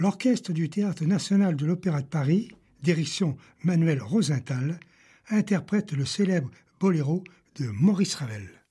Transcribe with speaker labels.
Speaker 1: l'orchestre du Théâtre national de l'Opéra de Paris, direction Manuel Rosenthal, interprète le célèbre boléro de Maurice Ravel.